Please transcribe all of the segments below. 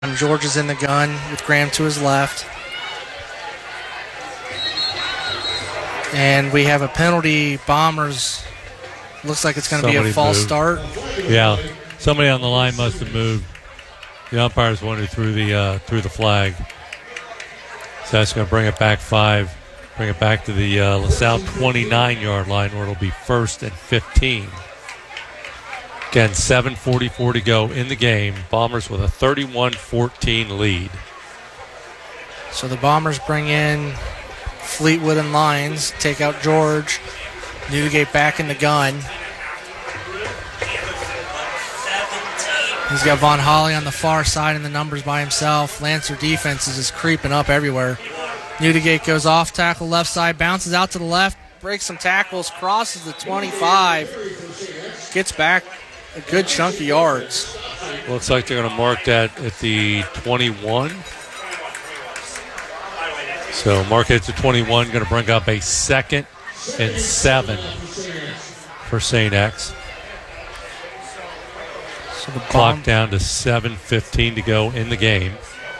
George is in the gun with Graham to his left. And we have a penalty. Bombers. Looks like it's going to be a false start. Yeah, somebody on the line must have moved. The umpire's the one who threw the flag. So that's going to bring it back 5. Bring it back to the LaSalle 29-yard line where it'll be 1st and 15. Again, 7:44 to go in the game. Bombers with a 31-14 lead. So the Bombers bring in Fleetwood and Lyons, take out George. Newdigate back in the gun. He's got Von Holly on the far side in the numbers by himself. Lancer defense is just creeping up everywhere. Newdigate goes off tackle left side, bounces out to the left, breaks some tackles, crosses the 25, gets back a good chunk of yards. Looks like they're going to mark that at the 21. So mark it at the 21, going to bring up a 2nd and 7 for St. X. So the clock down to 7:15 to go in the game.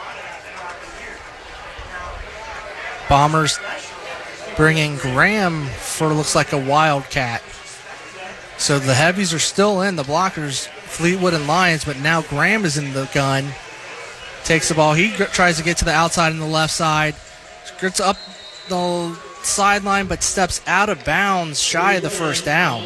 Bombers bringing Graham for looks like a wildcat. So the heavies are still in, the blockers, Fleetwood and Lyons, but now Graham is in the gun. Takes the ball. He tries to get to the outside and the left side. Gets up the sideline, but steps out of bounds shy of the first down.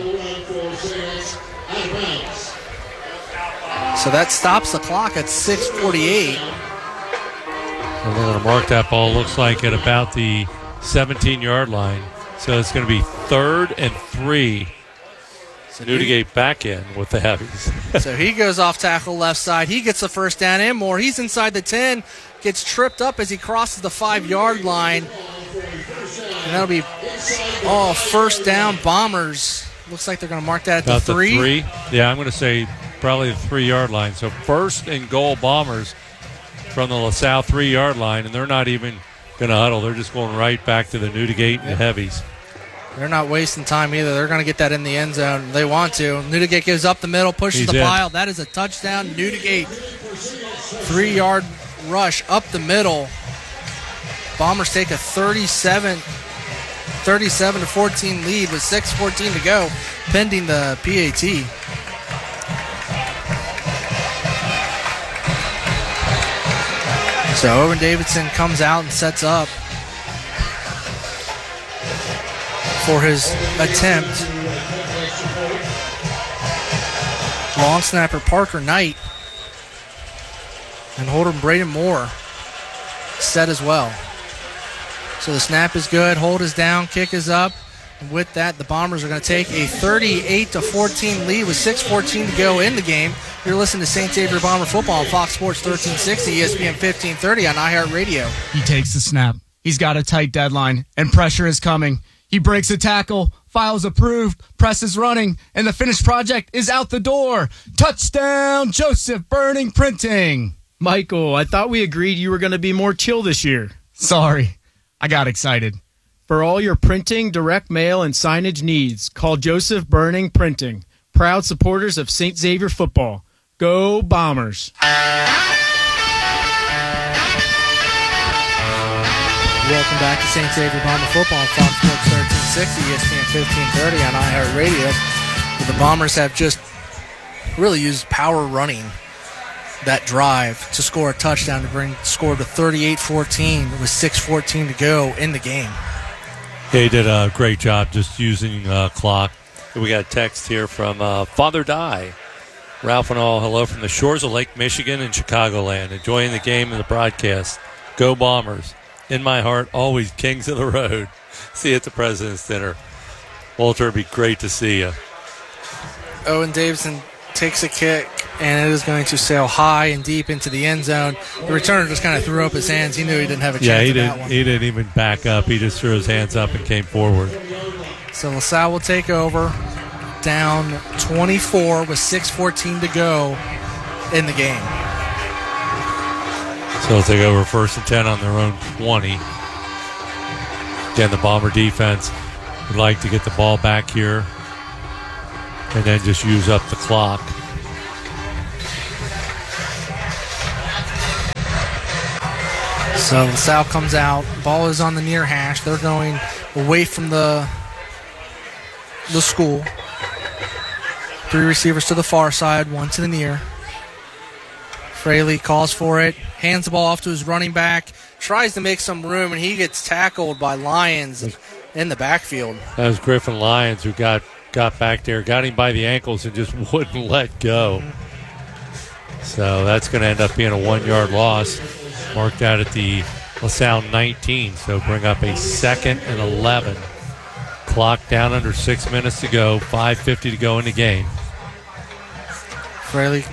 So that stops the clock at 6:48. And we're going to mark that ball, looks like, at about the 17-yard line. So it's going to be 3rd and 3. So Newdigate back in with the heavies. So he goes off tackle left side. He gets the first down and more. He's inside the 10. Gets tripped up as he crosses the 5-yard line. And that'll be first down. Bombers. Looks like they're going to mark that at about the 3. Yeah, I'm going to say probably the 3-yard line. So 1st and goal Bombers from the LaSalle 3-yard line, and they're not even going to huddle. They're just going right back to the Newdigate and the heavies. They're not wasting time either. They're going to get that in the end zone. They want to. Newdigate goes up the middle, pushes the pile. That is a touchdown. Newdigate, 3-yard rush up the middle. Bombers take a 37-14 lead with 6:14 to go, pending the PAT. So Owen Davidson comes out and sets up for his attempt. Long snapper Parker Knight and holder Braden Moore set as well. So the snap is good, hold is down, kick is up. And with that, the Bombers are going to take a 38-14 lead with 6:14 to go in the game. You're listening to St. Xavier Bomber football on Fox Sports 1360, ESPN 1530 on iHeartRadio. He takes the snap. He's got a tight deadline, and pressure is coming. He breaks a tackle, files approved, press is running, and the finished project is out the door. Touchdown, Joseph Burning Printing. Michael, I thought we agreed you were going to be more chill this year. Sorry, I got excited. For all your printing, direct mail, and signage needs, call Joseph Burning Printing. Proud supporters of St. Xavier football. Go Bombers. Welcome back to St. Xavier Bomber football on Fox Sports 1360, ESPN 1530 on iHeartRadio. The Bombers have just really used power running that drive to score a touchdown to bring score to 38-14 with 6:14 to go in the game. They did a great job just using clock. We got a text here from Father Dye. Ralph and all, hello from the shores of Lake Michigan and Chicagoland. Enjoying the game and the broadcast. Go Bombers. In my heart, always kings of the road. See you at the President's Dinner. Walter, it'd be great to see you. Owen Davidson takes a kick, and it is going to sail high and deep into the end zone. The returner just kind of threw up his hands. He knew he didn't have a chance that one. He didn't even back up. He just threw his hands up and came forward. So LaSalle will take over, down 24 with 6:14 to go in the game. So they'll take over 1st and 10 on their own 20. Again, the Bomber defense would like to get the ball back here and then just use up the clock. So LaSalle comes out. Ball is on the near hash. They're going away from the school. 3 receivers to the far side, 1 to the near. Fraley calls for it, hands the ball off to his running back, tries to make some room, and he gets tackled by Lyons in the backfield. That was Griffin Lyons who got back there, got him by the ankles, and just wouldn't let go. So that's going to end up being a 1-yard loss, marked out at the LaSalle 19. So bring up a 2nd and 11. Clock down under 6 minutes to go, 5:50 to go in the game. Fraley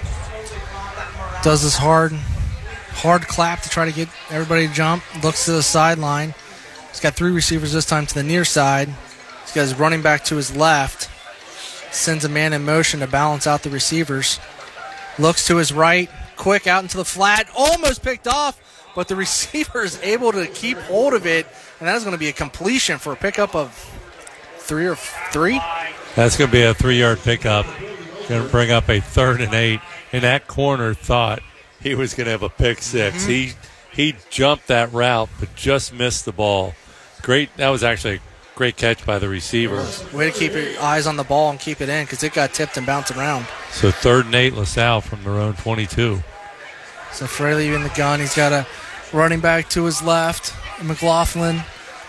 does this hard clap to try to get everybody to jump. Looks to the sideline. He's got 3 receivers this time to the near side. He's got his running back to his left. Sends a man in motion to balance out the receivers. Looks to his right. Quick out into the flat. Almost picked off, but the receiver is able to keep hold of it, and that is going to be a completion for a pickup of 3. That's going to be a 3-yard pickup. Going to bring up a 3rd and 8. And that corner thought he was going to have a pick 6. He jumped that route, but just missed the ball. Great. That was actually a great catch by the receiver. Way to keep your eyes on the ball and keep it in because it got tipped and bounced around. So 3rd and 8, LaSalle from their own 22. So Fraley in the gun. He's got a running back to his left, McLaughlin.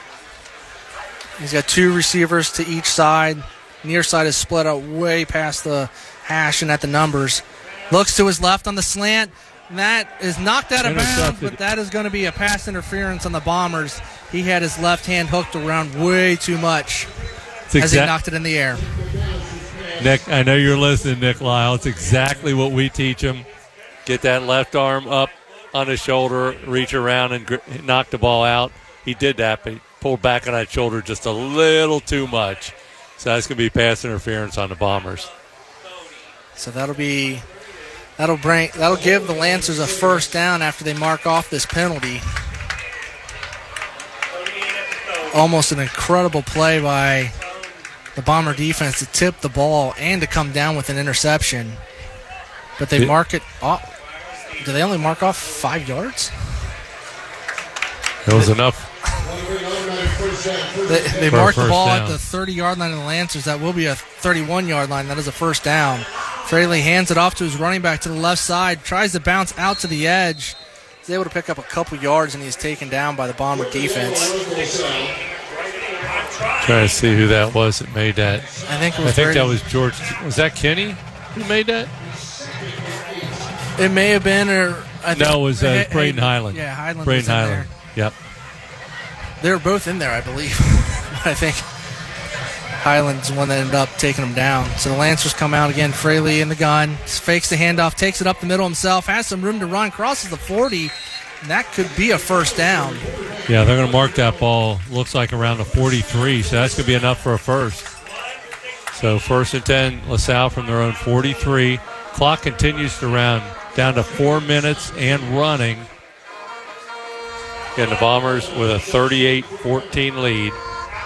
He's got 2 receivers to each side. Near side is split out way past the hash and at the numbers. Looks to his left on the slant. And that is knocked out of bounds, but that is going to be a pass interference on the Bombers. He had his left hand hooked around way too much as he knocked it in the air. Nick, I know you're listening, Nick Lyle. It's exactly what we teach him. Get that left arm up on his shoulder, reach around and knock the ball out. He did that, but he pulled back on that shoulder just a little too much. So that's going to be pass interference on the Bombers. So that'll give the Lancers a first down after they mark off this penalty. Almost an incredible play by the Bomber defense to tip the ball and to come down with an interception. But they mark it off. Do they only mark off 5 yards? It was enough. They marked the ball at the 30-yard line of the Lancers. That will be a 31-yard line. That is a first down. Fraley hands it off to his running back to the left side, tries to bounce out to the edge. He's able to pick up a couple yards, and he's taken down by the Bomber defense. Trying to see who that was that made that. I think that was George. Was that Kenny who made that? It may have been, or no, it was Braden Highland. Yeah, Highland. Braden Highland. Yep. They were both in there, I believe. I think Highland's the one that ended up taking them down. So the Lancers come out again. Fraley in the gun. Fakes the handoff. Takes it up the middle himself. Has some room to run. Crosses the 40. And that could be a first down. Yeah, they're going to mark that ball. Looks like around the 43. So that's going to be enough for a first. So 1st and 10, LaSalle from their own 43. Clock continues to run down to 4 minutes and running. Again, the Bombers with a 38-14 lead.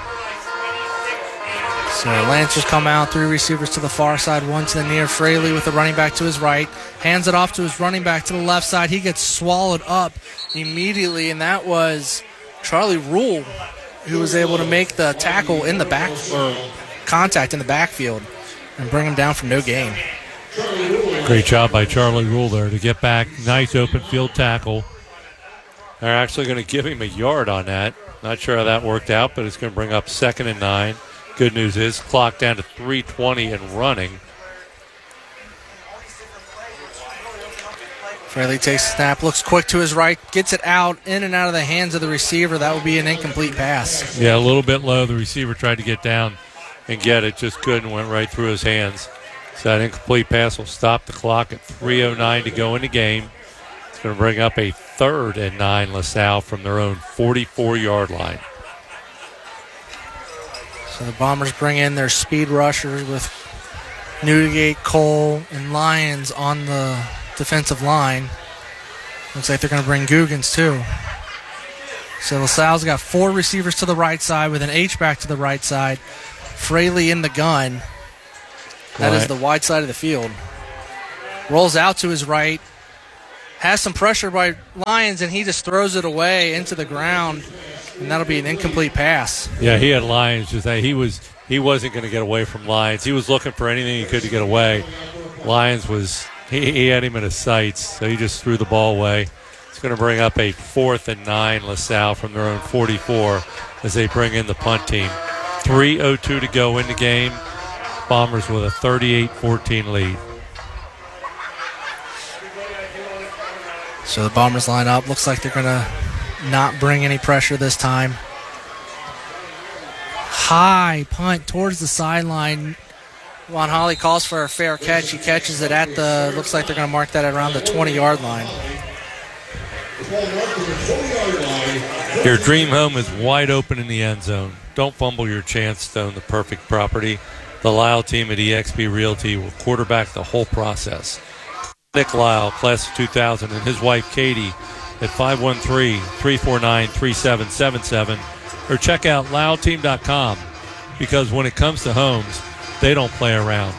So Lancers come out, 3 receivers to the far side, 1 to the near. Fraley with the running back to his right. Hands it off to his running back to the left side. He gets swallowed up immediately, and that was Charlie Rule, who was able to make the tackle in the back, or contact in the backfield, and bring him down for no gain. Great job by Charlie Rule there to get back. Nice open field tackle. They're actually going to give him a yard on that. Not sure how that worked out, but it's going to bring up 2nd and 9. Good news is clock down to 3:20 and running. Fraley takes a snap, looks quick to his right, gets it out, in and out of the hands of the receiver. That would be an incomplete pass. Yeah, a little bit low. The receiver tried to get down and get it, just couldn't, went right through his hands. So that incomplete pass will stop the clock at 3:09 to go in the game. It's going to bring up a 3rd and 9, LaSalle from their own 44-yard line. So the Bombers bring in their speed rushers with Newgate, Cole, and Lyons on the defensive line. Looks like they're going to bring Googans too. So LaSalle's got 4 receivers to the right side with an H-back to the right side. Fraley in the gun. That is the wide side of the field. Rolls out to his right. has some pressure by Lyons, and he just throws it away into the ground, and that'll be an incomplete pass. Yeah, he had Lyons. He wasn't going to get away from Lyons. He was looking for anything he could to get away. Lyons he had him in his sights, so he just threw the ball away. It's going to bring up a 4th and 9 LaSalle from their own 44 as they bring in the punt team. 3:02 to go in the game. Bombers with a 38-14 lead. So the Bombers line up. Looks like they're going to not bring any pressure this time. High punt towards the sideline. Juan Holly calls for a fair catch. He catches it looks like they're going to mark that around the 20-yard line. Your dream home is wide open in the end zone. Don't fumble your chance to own the perfect property. The Lyle team at eXp Realty will quarterback the whole process. Nick Lyle, class of 2000, and his wife Katie at 513-349-3777, or check out lyleteam.com, because when it comes to homes, they don't play around.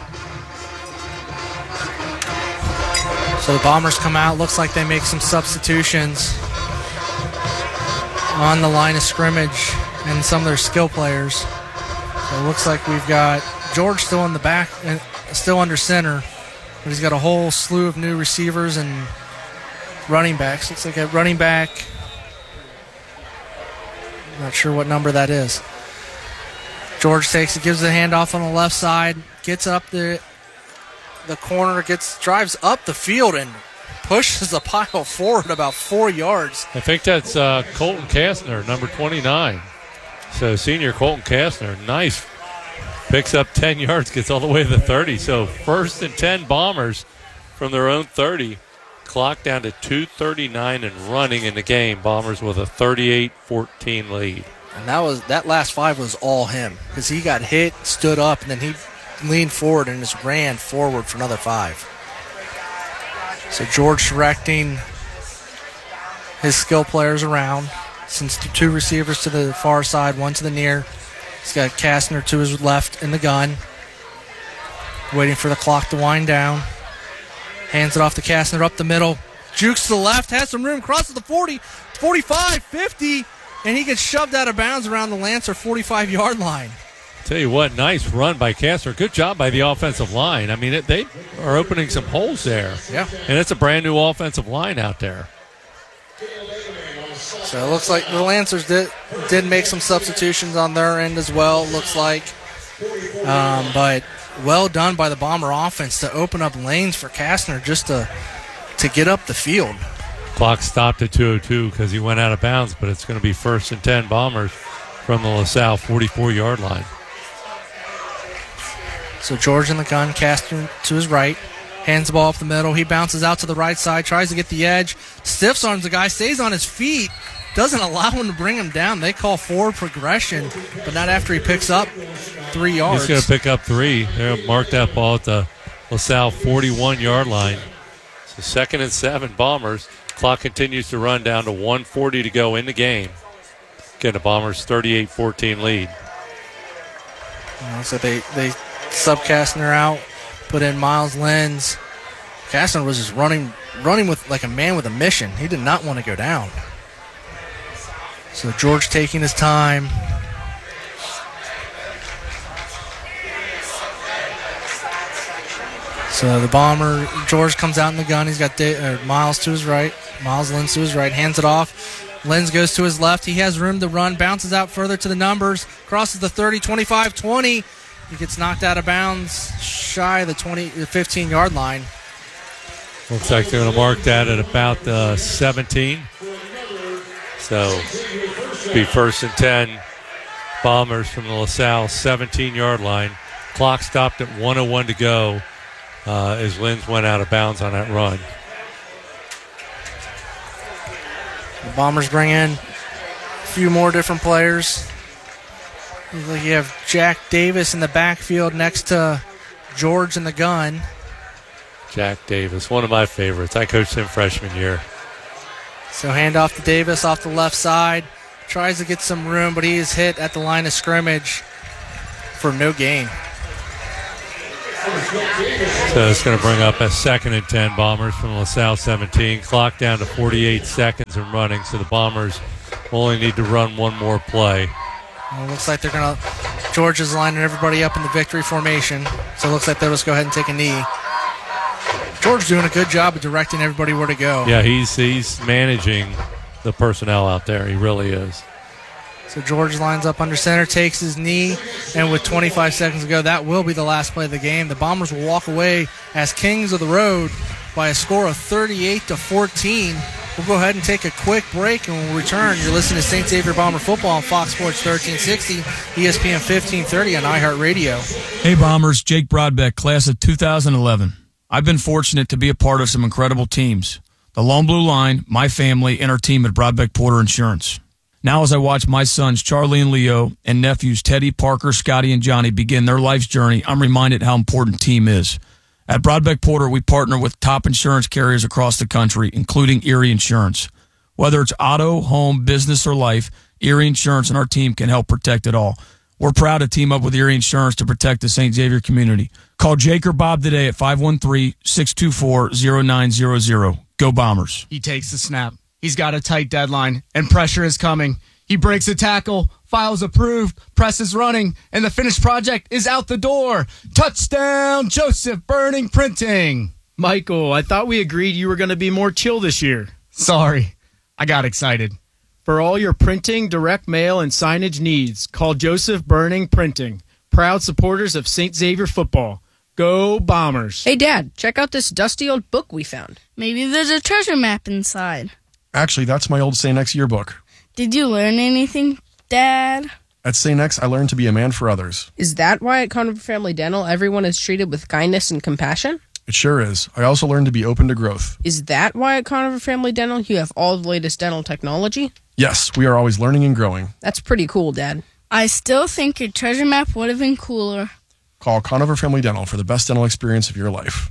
So the Bombers come out. Looks like they make some substitutions on the line of scrimmage and some of their skill players. So it looks like we've got George still in the back, still under center, but he's got a whole slew of new receivers and running backs. Looks like a running back. Not sure what number that is. George takes it, gives the handoff on the left side, gets up the corner, drives up the field and pushes the pile forward about 4 yards. I think that's Colton Kastner, number 29. So senior Colton Kastner, nice. Picks up 10 yards, gets all the way to the 30. So 1st and 10 Bombers from their own 30. Clock down to 2:39 and running in the game. Bombers with a 38-14 lead. And that last 5 was all him, because he got hit, stood up, and then he leaned forward and just ran forward for another 5. So George directing his skill players around. Since 2 receivers to the far side, 1 to the near. He's got Kastner to his left in the gun, waiting for the clock to wind down. Hands it off to Kastner up the middle. Jukes to the left, has some room, crosses the 40, 45, 50, and he gets shoved out of bounds around the Lancer 45-yard line. Tell you what, nice run by Kastner. Good job by the offensive line. I mean, they are opening some holes there. Yeah. And it's a brand-new offensive line out there. So it looks like the Lancers did make some substitutions on their end as well, looks like. But well done by the Bomber offense to open up lanes for Kastner just to get up the field. Clock stopped at 2:02 because he went out of bounds, but it's going to be 1st and 10 Bombers from the LaSalle 44-yard line. So George in the gun, Kastner to his right. Hands the ball up the middle. He bounces out to the right side, tries to get the edge. Stiffs arms the guy, stays on his feet. Doesn't allow him to bring him down. They call forward progression, but not after he picks up 3 yards. He's going to pick up 3. They're going to mark that ball at the LaSalle 41-yard line. So 2nd and 7 Bombers. Clock continues to run down to 1:40 to go in the game. Again, the Bombers 38-14 lead. So they sub Kastner out, put in Miles Lenz. Kastner was just running with like a man with a mission. He did not want to go down. So George taking his time. So the Bomber, George comes out in the gun. He's got Miles to his right. Miles Lenz to his right. Hands it off. Lenz goes to his left. He has room to run. Bounces out further to the numbers. Crosses the 30, 25, 20. He gets knocked out of bounds shy of the 15-yard line. Looks like they're going to mark that at about 17. So be 1st and 10 Bombers from the LaSalle 17-yard line. Clock stopped at 1:01 to go as Lenz went out of bounds on that run. The Bombers bring in a few more different players. Looks like you have Jack Davis in the backfield next to George in the gun. Jack Davis, one of my favorites. I coached him freshman year. So hand off to Davis off the left side. Tries to get some room, but he is hit at the line of scrimmage for no gain. So it's going to bring up a 2nd and 10 Bombers from LaSalle 17. Clock down to 48 seconds and running, so the Bombers only need to run one more play. Well, it looks like they're going to – George is lining everybody up in the victory formation, so it looks like they'll just go ahead and take a knee. George doing a good job of directing everybody where to go. Yeah, he's managing the personnel out there. He really is. So George lines up under center, takes his knee, and with 25 seconds to go, that will be the last play of the game. The Bombers will walk away as kings of the road by a score of 38-14. We'll go ahead and take a quick break, and we'll return. You're listening to St. Xavier Bomber Football on Fox Sports 1360, ESPN 1530 on iHeartRadio. Hey Bombers, Jake Broadbeck, class of 2011. I've been fortunate to be a part of some incredible teams. The Lone Blue Line, my family, and our team at Broadbeck Porter Insurance. Now as I watch my sons Charlie and Leo and nephews Teddy, Parker, Scotty, and Johnny begin their life's journey, I'm reminded how important team is. At Broadbeck Porter, we partner with top insurance carriers across the country, including Erie Insurance. Whether it's auto, home, business, or life, Erie Insurance and our team can help protect it all. We're proud to team up with Erie Insurance to protect the St. Xavier community. Call Jake or Bob today at 513-624-0900. Go Bombers. He takes the snap. He's got a tight deadline, and pressure is coming. He breaks a tackle, files approved, press is running, and the finished project is out the door. Touchdown, Joseph Burning Printing. Michael, I thought we agreed you were going to be more chill this year. Sorry, I got excited. For all your printing, direct mail, and signage needs, call Joseph Burning Printing. Proud supporters of St. Xavier football. Go Bombers. Hey, Dad, check out this dusty old book we found. Maybe there's a treasure map inside. Actually, that's my old St. X yearbook. Did you learn anything, Dad? At St. X, I learned to be a man for others. Is that why at Conover Family Dental everyone is treated with kindness and compassion? It sure is. I also learned to be open to growth. Is that why at Conover Family Dental you have all the latest dental technology? Yes, we are always learning and growing. That's pretty cool, Dad. I still think your treasure map would have been cooler. Call Conover Family Dental for the best dental experience of your life.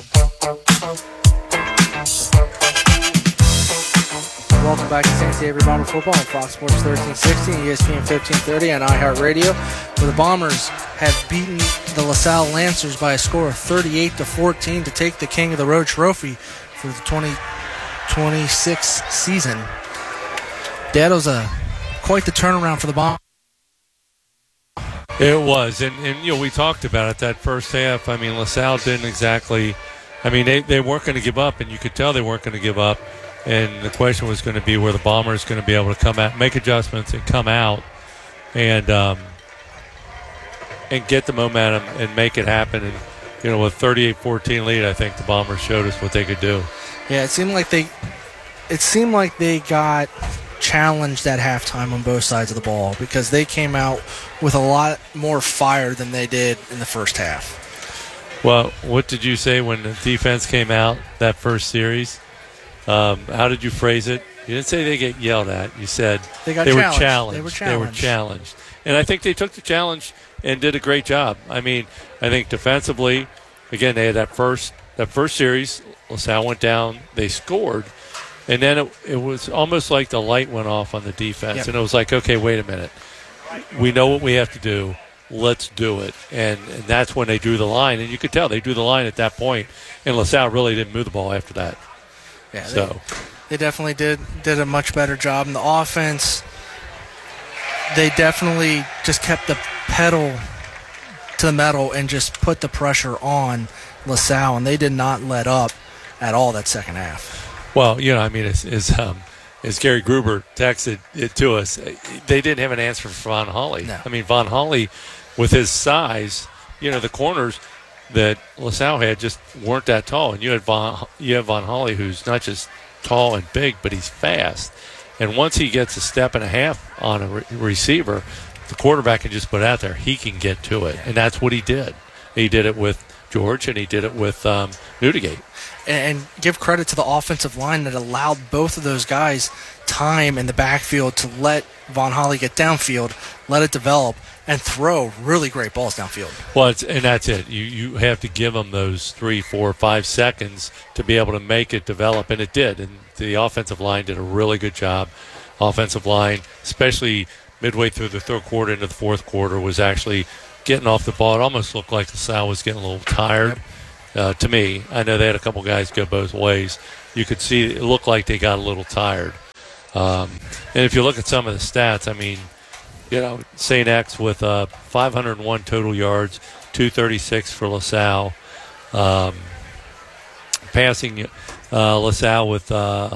Welcome back to St. Xavier Bomber Football on Fox Sports 1360, ESPN 1530 on iHeartRadio, where the Bombers have beaten the LaSalle Lancers by a score of 38-14 to take the King of the Road trophy for the 2026 season. That was quite the turnaround for the Bombers. It was, and we talked about it that first half. I mean, LaSalle didn't exactly. I mean, they weren't going to give up, and you could tell they weren't going to give up. And the question was going to be where the Bombers going to be able to come out, make adjustments, and come out, and get the momentum and make it happen. And with 38-14 lead, I think the Bombers showed us what they could do. Yeah, it seemed like they got challenged at halftime on both sides of the ball because they came out with a lot more fire than they did in the first half. Well, what did you say when the defense came out that first series? How did you phrase it? You didn't say they get yelled at. You said they were challenged. They were challenged. And I think they took the challenge and did a great job. I mean, I think defensively, again, they had that first series. LaSalle went down. They scored. And then it was almost like the light went off on the defense. Yep. And it was like, okay, wait a minute. We know what we have to do. Let's do it. And that's when they drew the line. And you could tell they drew the line at that point. And LaSalle really didn't move the ball after that. Yeah, they definitely did a much better job. In the offense, they definitely just kept the pedal to the metal and just put the pressure on LaSalle, and they did not let up at all that second half. Well, I mean, as Gary Gruber texted it to us, they didn't have an answer for Von Holly. No. I mean, Von Holly, with his size, the corners that LaSalle had just weren't that tall. And you have Von Holly, who's not just tall and big, but he's fast. And once he gets a step and a half on a receiver, the quarterback can just put it out there. He can get to it. And that's what he did. He did it with George, and he did it with Newdigate. And give credit to the offensive line that allowed both of those guys time in the backfield to let Von Holly get downfield, let it develop, and throw really great balls downfield. Well, and that's it. You have to give them those 3, 4, 5 seconds to be able to make it develop, and it did. And the offensive line did a really good job. Offensive line, especially midway through the third quarter into the fourth quarter, was actually getting off the ball, it almost looked like LaSalle was getting a little tired. To me, I know they had a couple guys go both ways. You could see it looked like they got a little tired. And if you look at some of the stats, I mean, St. X with 501 total yards, 236 for LaSalle. Passing, LaSalle with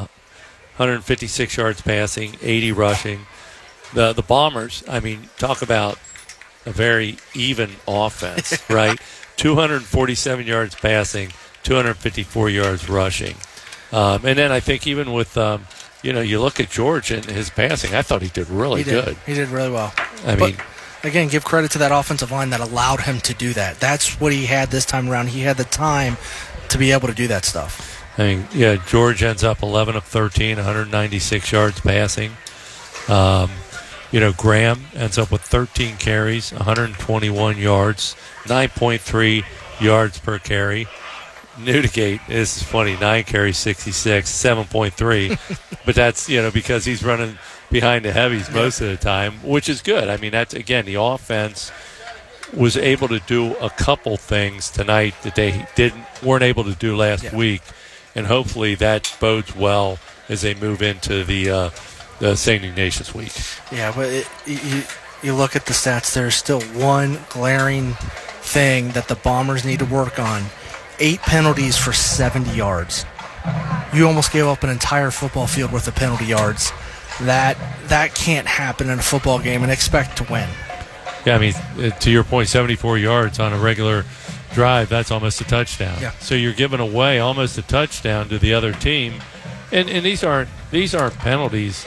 156 yards passing, 80 rushing. The Bombers, I mean, talk about a very even offense, right? 247 yards passing, 254 yards rushing. And then I think even with, you look at George and his passing, I thought he did really good. He did really well. I mean, again, give credit to that offensive line that allowed him to do that. That's what he had this time around. He had the time to be able to do that stuff. I mean, yeah, George ends up 11 of 13, 196 yards passing. Graham ends up with 13 carries, 121 yards, 9.3 yards per carry. Newdigate, this is funny, 9 carries, 66, 7.3. But that's, because he's running behind the heavies most of the time, which is good. I mean, that's, again, the offense was able to do a couple things tonight that they weren't able to do last week. And hopefully that bodes well as they move into the St. Ignatius week. Yeah, but you look at the stats, there's still one glaring thing that the Bombers need to work on. 8 penalties for 70 yards. You almost gave up an entire football field worth of penalty yards. That can't happen in a football game and expect to win. Yeah, I mean, to your point, 74 yards on a regular drive, that's almost a touchdown. Yeah. So you're giving away almost a touchdown to the other team. And these aren't penalties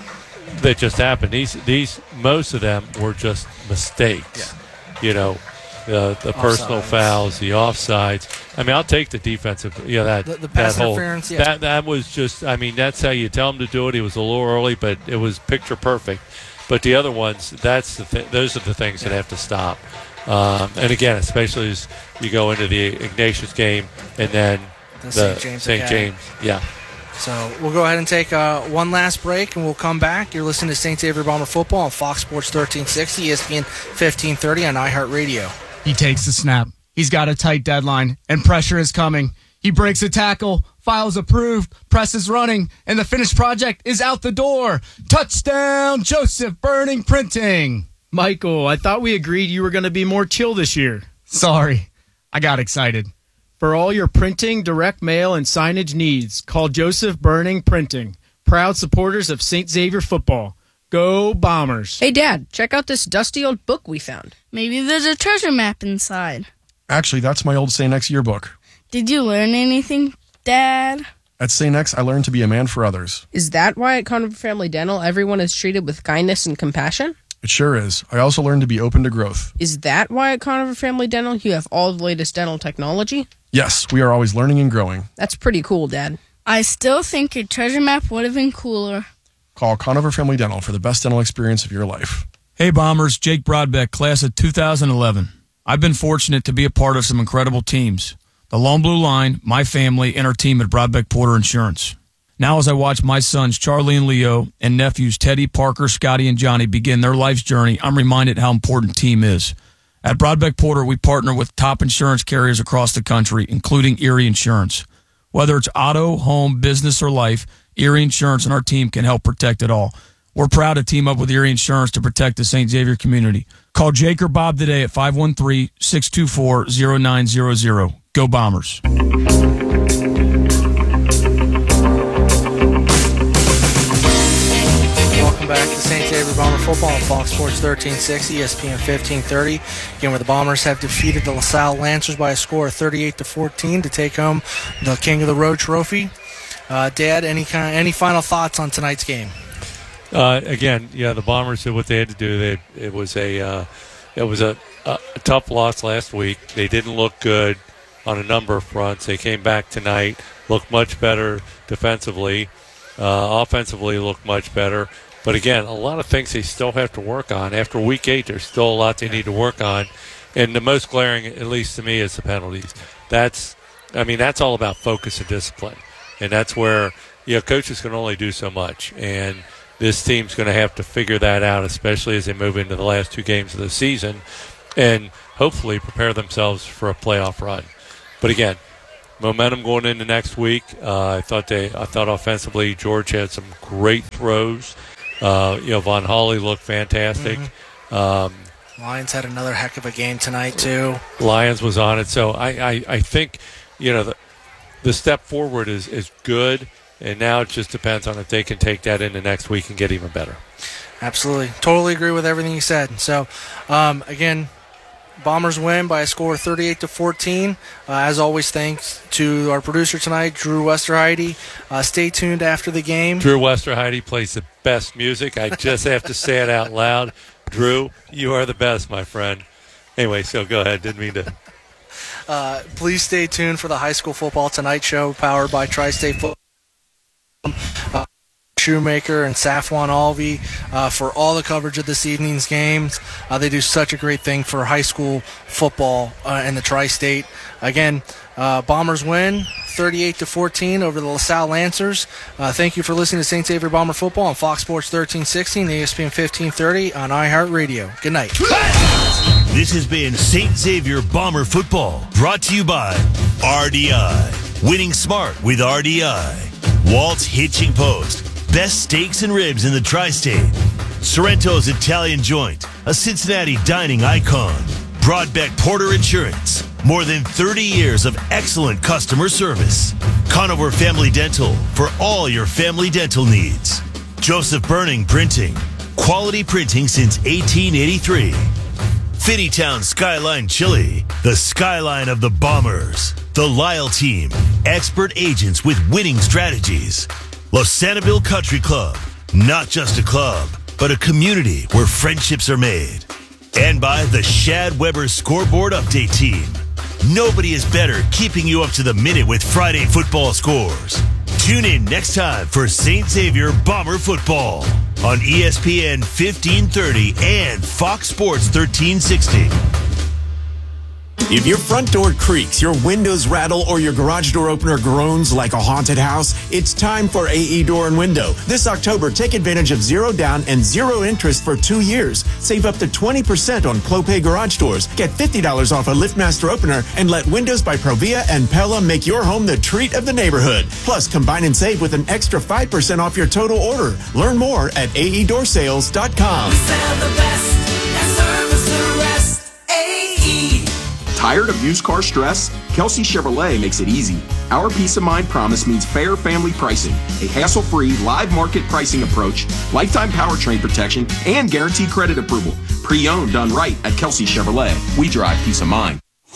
that just happened. These most of them were just mistakes. Yeah. The personal fouls, the offsides. I mean, I'll take the defensive. Yeah, the pass interference. Yeah. That was just. I mean, that's how you tell him to do it. He was a little early, but it was picture perfect. But the other ones, those are the things that have to stop. And again, especially as you go into the Ignatius game and then the St. James. Yeah. So we'll go ahead and take one last break, and we'll come back. You're listening to St. Xavier Bomber Football on Fox Sports 1360, ESPN 1530 on iHeartRadio. He takes the snap. He's got a tight deadline, and pressure is coming. He breaks a tackle, files approved, press is running, and the finished project is out the door. Touchdown, Joseph Burning Printing. Michael, I thought we agreed you were going to be more chill this year. Sorry, I got excited. For all your printing, direct mail, and signage needs, call Joseph Burning Printing. Proud supporters of St. Xavier football. Go Bombers. Hey, Dad, check out this dusty old book we found. Maybe there's a treasure map inside. Actually, that's my old St. X yearbook. Did you learn anything, Dad? At St. X, I learned to be a man for others. Is that why at Conover Family Dental everyone is treated with kindness and compassion? It sure is. I also learned to be open to growth. Is that why at Conover Family Dental you have all the latest dental technology? Yes, we are always learning and growing. That's pretty cool, Dad. I still think your treasure map would have been cooler. Call Conover Family Dental for the best dental experience of your life. Hey Bombers, Jake Broadbeck, class of 2011. I've been fortunate to be a part of some incredible teams. The Lone Blue Line, my family, and our team at Broadbeck Porter Insurance. Now as I watch my sons Charlie and Leo and nephews Teddy, Parker, Scotty, and Johnny begin their life's journey, I'm reminded how important team is. At Broadbeck Porter, we partner with top insurance carriers across the country, including Erie Insurance. Whether it's auto, home, business, or life, Erie Insurance and our team can help protect it all. We're proud to team up with Erie Insurance to protect the St. Xavier community. Call Jake or Bob today at 513-624-0900. Go Bombers. Welcome back to St. Xavier Bomber Football on Fox Sports 1360, ESPN 1530. Again, where the Bombers have defeated the LaSalle Lancers by a score of 38-14 to take home the King of the Road trophy. Dad, any final thoughts on tonight's game? Again, the Bombers did what they had to do. It was a tough loss last week. They didn't look good on a number of fronts. They came back tonight, looked much better defensively. Offensively looked much better. But again, a lot of things they still have to work on. After week 8, there's still a lot they need to work on. And the most glaring, at least to me, is the penalties. That's all about focus and discipline. And that's where, coaches can only do so much. And this team's going to have to figure that out, especially as they move into the last 2 games of the season. and hopefully prepare themselves for a playoff run. But again, momentum going into next week. I thought offensively George had some great throws. Von Hawley looked fantastic. Lions had another heck of a game tonight too. Lions was on it, so I think the step forward is good, and now it just depends on if they can take that into next week and get even better. Absolutely, totally agree with everything you said. So again, Bombers win by a score of 38-14. As always, thanks to our producer tonight, Drew Westerheide. Stay tuned after the game. Drew Westerheide plays the best music. I just have to say it out loud. Drew, you are the best, my friend. Anyway, so go ahead. Didn't mean to. Please stay tuned for the High School Football Tonight Show, powered by Tri-State Football. Shoemaker and Safwan Alvey for all the coverage of this evening's games. They do such a great thing for high school football in the Tri-State. Again, Bombers win 38-14 over the LaSalle Lancers. Thank you for listening to St. Xavier Bomber Football on Fox Sports 1360 and ESPN 1530 on iHeartRadio. Good night. This has been St. Xavier Bomber Football, brought to you by RDI. Winning smart with RDI. Walt's Hitching Post. Best steaks and ribs in the Tri-State. Sorrento's Italian Joint, a Cincinnati dining icon. Broadbeck Porter Insurance, more than 30 years of excellent customer service. Conover Family Dental, for all your family dental needs. Joseph Burning Printing, quality printing since 1883. Finneytown Skyline Chili, the skyline of the Bombers. The Lyle Team, expert agents with winning strategies. Los Sanibel Country Club, not just a club, but a community where friendships are made. And by the Shad Weber Scoreboard Update Team. Nobody is better keeping you up to the minute with Friday football scores. Tune in next time for St. Xavier Bomber Football on ESPN 1530 and Fox Sports 1360. If your front door creaks, your windows rattle, or your garage door opener groans like a haunted house, it's time for AE Door and Window. This October, take advantage of 0 down and 0 interest for 2 years. Save up to 20% on Clopay garage doors. Get $50 off a LiftMaster opener and let Windows by Provia and Pella make your home the treat of the neighborhood. Plus, combine and save with an extra 5% off your total order. Learn more at aeDoorsales.com. We sell the best and service the rest. AE. Tired of used car stress? Kelsey Chevrolet makes it easy. Our peace of mind promise means fair family pricing, a hassle-free live market pricing approach, lifetime powertrain protection, and guaranteed credit approval. Pre-owned done right at Kelsey Chevrolet. We drive peace of mind.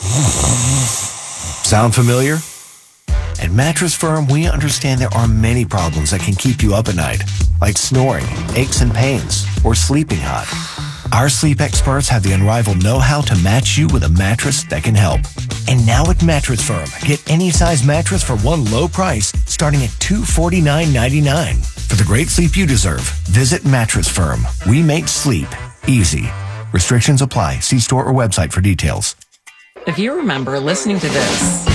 Sound familiar? At Mattress Firm, we understand there are many problems that can keep you up at night, like snoring, aches and pains, or sleeping hot. Our sleep experts have the unrivaled know-how to match you with a mattress that can help. And now at Mattress Firm, get any size mattress for one low price, starting at $249.99. For the great sleep you deserve, visit Mattress Firm. We make sleep easy. Restrictions apply. See store or website for details. If you remember listening to this,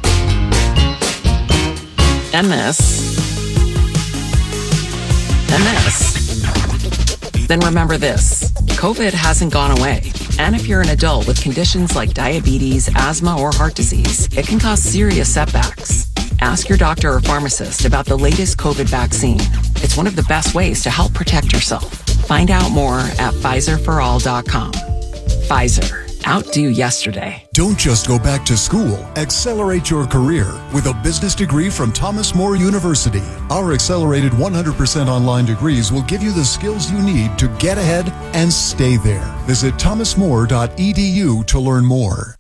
and this, and this, then remember this. COVID hasn't gone away. And if you're an adult with conditions like diabetes, asthma, or heart disease, it can cause serious setbacks. Ask your doctor or pharmacist about the latest COVID vaccine. It's one of the best ways to help protect yourself. Find out more at PfizerForAll.com. Pfizer. Outdo yesterday. Don't just go back to school. Accelerate your career with a business degree from Thomas More University. Our accelerated 100% online degrees will give you the skills you need to get ahead and stay there. Visit thomasmore.edu to learn more.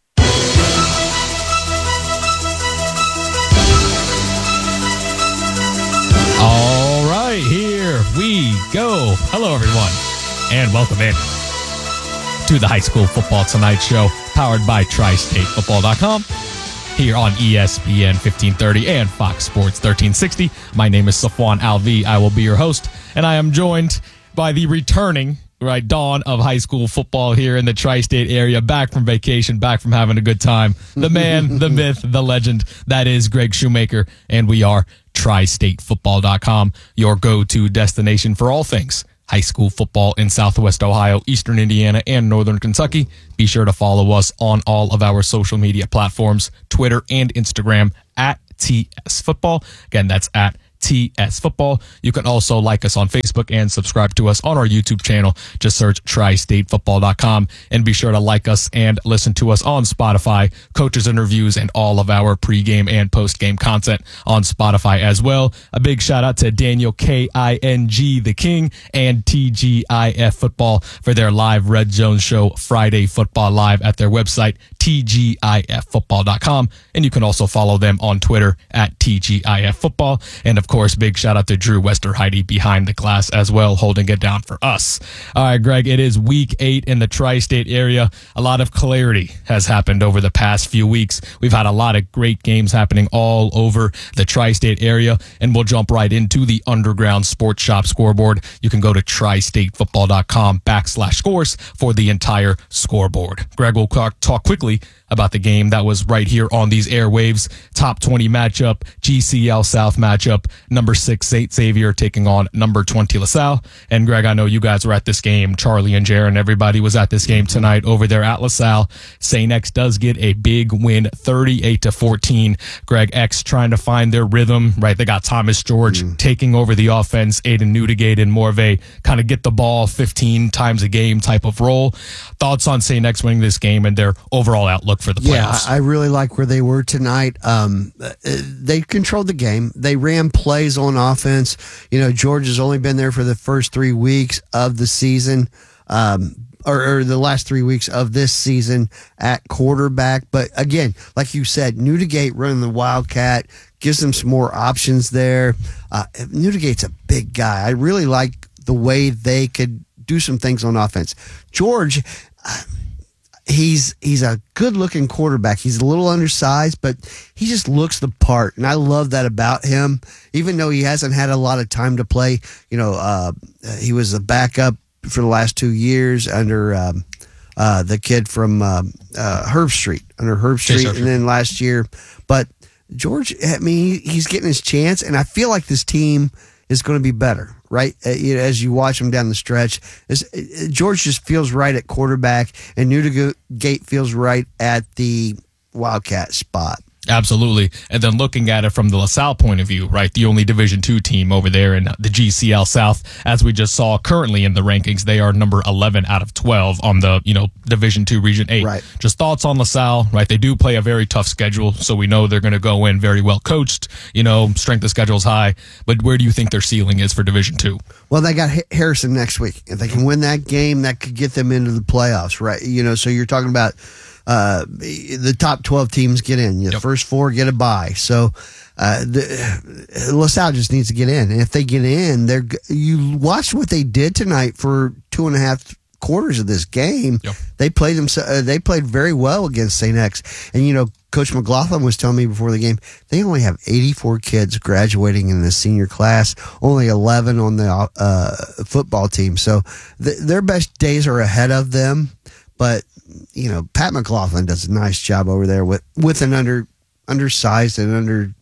All right, here we go. Hello, everyone, and welcome in to the High School Football Tonight Show, powered by TriStateFootball.com, here on ESPN 1530 and Fox Sports 1360. My name is Safwan Alvi. I will be your host, and I am joined by the returning dawn of high school football here in the tri-state area, back from vacation, back from having a good time. The man, the myth, the legend, that is Greg Shoemaker, and we are TriStateFootball.com, your go-to destination for all things high school football in Southwest Ohio, Eastern Indiana, and Northern Kentucky. Be sure to follow us on all of our social media platforms, Twitter and Instagram at TS Football. Again, that's at TS Football. You can also like us on Facebook and subscribe to us on our YouTube channel. Just search tristatefootball.com and be sure to like us and listen to us on Spotify, coaches interviews, and all of our pregame and postgame content on Spotify as well. A big shout out to Daniel King, the King, and TGIF Football for their live Red Zone show Friday Football Live at their website, TGIFfootball.com. And you can also follow them on Twitter at TGIF Football. And of course, big shout out to Drew Westerheide behind the glass as well, holding it down for us. All right, Greg, it is week 8 in the tri-state area. A lot of clarity has happened over the past few weeks. We've had a lot of great games happening all over the tri-state area, and we'll jump right into the Underground Sports Shop scoreboard. You can go to tristatefootball.com/scores for the entire scoreboard. Greg will talk quickly about the game that was right here on these airwaves. Top 20 matchup, GCL South matchup, number 6 St. Xavier taking on number 20 LaSalle. And Greg, I know you guys were at this game. Charlie and Jaron, everybody was at this game tonight over there at LaSalle. St. X does get a big win, 38-14. Greg, X trying to find their rhythm, right? They got Thomas George taking over the offense, Aiden Newdigate in more of a kind of get the ball 15 times a game type of role. Thoughts on St. X winning this game and their overall outlook for the playoffs? Yeah, I really like where they were tonight. They controlled the game. They ran plays on offense. You know, George has only been there for the first 3 weeks of the season, or the last 3 weeks of this season at quarterback. But again, like you said, Newdigate running the Wildcat gives them some more options there. Newdigate's a big guy. I really like the way they could do some things on offense. George, he's a good-looking quarterback. He's a little undersized, but he just looks the part, and I love that about him. Even though he hasn't had a lot of time to play, you know, he was a backup for the last 2 years under the kid from Herb Street, and then last year. But George, I mean, he's getting his chance, and I feel like this team is going to be better, right? As you watch him down the stretch, George just feels right at quarterback, and Newdigate feels right at the Wildcat spot. Absolutely. And then looking at it from the LaSalle point of view, right? The only Division II team over there in the GCL South, as we just saw currently in the rankings, they are number 11 out of 12 on the, Division II Region 8. Right. Just thoughts on LaSalle, right? They do play a very tough schedule, so we know they're going to go in very well coached, strength of schedule is high, but where do you think their ceiling is for Division II? Well, they got Harrison next week. If they can win that game, that could get them into the playoffs, right? So you're talking about the top 12 teams get in. The first 4 get a bye. So LaSalle just needs to get in. And if they get in, you watch what they did tonight for 2.5 quarters of this game. They played very well against St. X. And Coach McLaughlin was telling me before the game, they only have 84 kids graduating in the senior class, only 11 on the football team. So their best days are ahead of them. But Pat McLaughlin does a nice job over there with an undersized and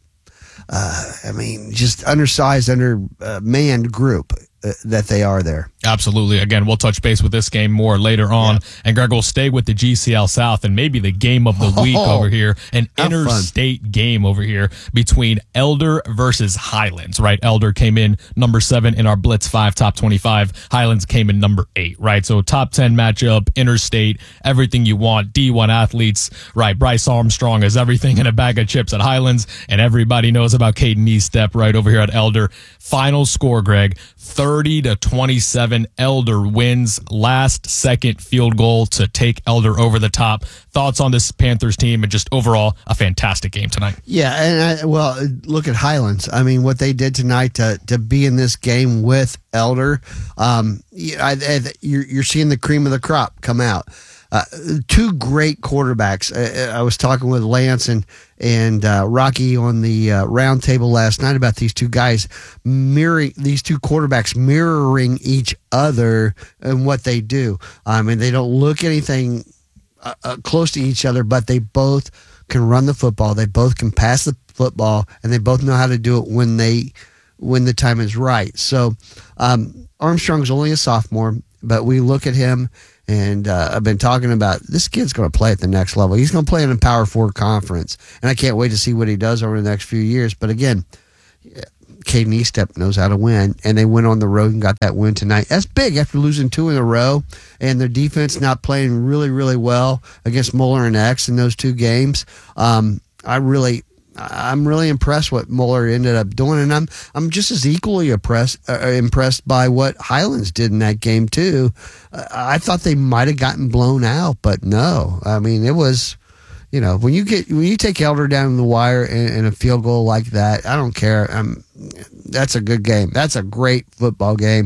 manned group that they are there. Absolutely. Again, we'll touch base with this game more later on. And Greg will stay with the GCL South and maybe the game of the week over here, an interstate game over here between Elder versus Highlands, right? Elder came in number 7 in our Blitz 5 top 25. Highlands came in number 8, right? So top 10 matchup, interstate, everything you want. D1 athletes, right? Bryce Armstrong is everything in a bag of chips at Highlands, and everybody knows about Caden Eastep right over here at Elder. Final score, Greg, 30-27. Elder wins. Last second field goal to take Elder over the top. Thoughts on this Panthers team and just overall a fantastic game tonight? Yeah, and look at Highlands. I mean, what they did tonight to be in this game with Elder. You're seeing the cream of the crop come out. 2 great quarterbacks. I was talking with Lance and Rocky on the round table last night about these 2 guys these 2 quarterbacks mirroring each other and what they do. They don't look anything close to each other, but they both can run the football. They both can pass the football, and they both know how to do it when they when the time is right. So Armstrong's only a sophomore, but we look at him, and I've been talking about this kid's going to play at the next level. He's going to play in a Power 4 conference, and I can't wait to see what he does over the next few years. But again, Caden Eastep knows how to win, and they went on the road and got that win tonight. That's big after losing 2 in a row, and their defense not playing really, really well against Moeller and X in those 2 games. I'm really impressed what Moeller ended up doing, and I'm just as equally impressed by what Highlands did in that game too. I thought they might have gotten blown out, but no. I mean, it was. When you take Elder down the wire in a field goal like that, I don't care. That's a good game. That's a great football game.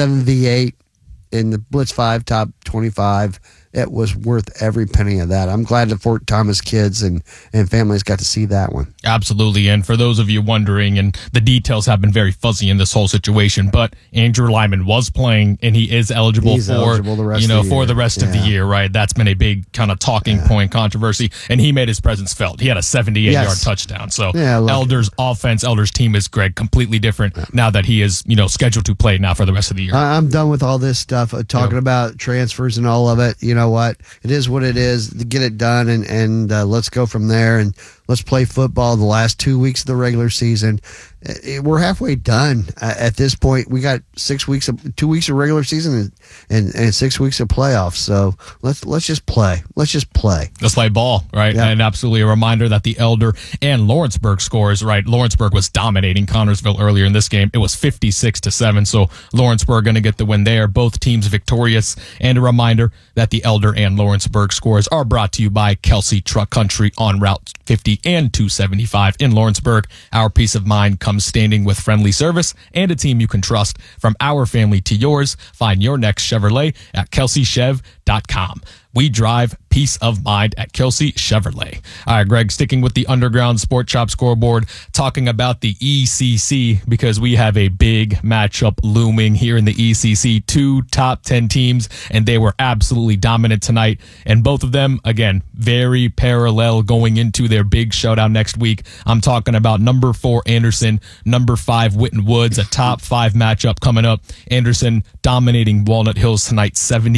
7v8 in the Blitz 5 top 25. It was worth every penny of that. I'm glad the Fort Thomas kids and families got to see that one. Absolutely. And for those of you wondering, and the details have been very fuzzy in this whole situation, but Andrew Lyman was playing and he is eligible for the rest of the year, right? That's been a big kind of talking point controversy, and he made his presence felt. He had a 78-yard touchdown. So Elder's offense, Elder's team is, Greg, completely different now that he is, scheduled to play now for the rest of the year. I'm done with all this stuff, talking about transfers and all of it. You know what? It is what it is. Get it done, and let's go from there, and let's play football the last 2 weeks of the regular season. We're halfway done at this point. We got 2 weeks of regular season and 6 weeks of playoffs. So let's just play. Let's just play. Let's play ball, right? Yeah. And absolutely a reminder that the Elder and Lawrenceburg scores, right? Lawrenceburg was dominating Connorsville earlier in this game. It was 56-7. So Lawrenceburg going to get the win there. Both teams victorious. And a reminder that the Elder and Lawrenceburg scores are brought to you by Kelsey Truck Country on Route 50 and 275 in Lawrenceburg. Our peace of mind comes standing with friendly service and a team you can trust. From our family to yours, find your next Chevrolet at kelseychev.com. We drive peace of mind at Kelsey Chevrolet. All right, Greg, sticking with the Underground Sport Shop scoreboard, talking about the ECC because we have a big matchup looming here in the ECC. 2 top 10 teams, and they were absolutely dominant tonight. And both of them, again, very parallel going into their big showdown next week. I'm talking about number 4 Anderson, number 5 Witten Woods, a top 5 matchup coming up. Anderson dominating Walnut Hills tonight,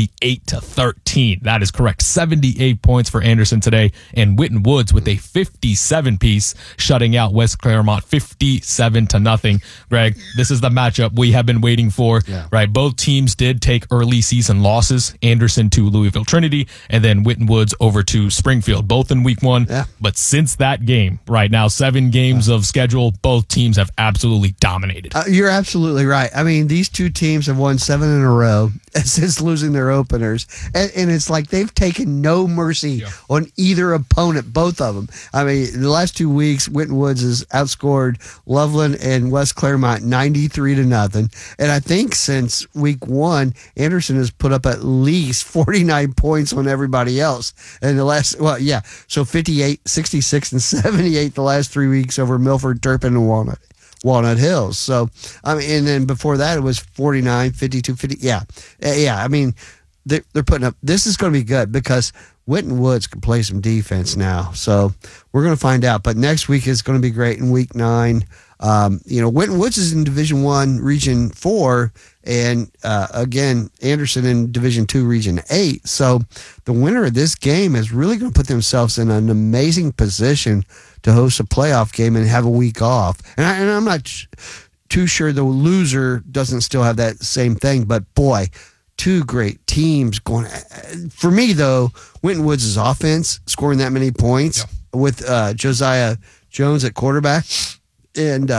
78-13. That is correct. 78 points for Anderson today, and Witten Woods with a 57-piece, shutting out West Claremont 57-0. Greg, this is the matchup we have been waiting for, right? Both teams did take early season losses. Anderson to Louisville Trinity, and then Witten Woods over to Springfield, both in week 1. Yeah. But since that game, right now, 7 games of schedule, both teams have absolutely dominated. You're absolutely right. I mean, these 2 teams have won 7 in a row since losing their openers, and it's like they've taken no mercy on either opponent, both of them. I mean, the last 2 weeks, Witten Woods has outscored Loveland and West Claremont 93-0, and I think since week 1, Anderson has put up at least 49 points on everybody else. And so 58, 66, and 78 the last 3 weeks over Milford, Turpin, and Walnut Hills. So, I mean, and then before that, it was 49, 52, 50. Yeah. I mean, they're putting up. This is going to be good because Witten Woods can play some defense now. So we're going to find out. But next week is going to be great in week 9. Witten Woods is in Division 1, Region 4, and again, Anderson in Division 2, Region 8. So the winner of this game is really going to put themselves in an amazing position to host a playoff game and have a week off. And I'm not too sure the loser doesn't still have that same thing, but boy, 2 great teams going. For me, though, Witten Woods' offense scoring that many points with Josiah Jones at quarterback and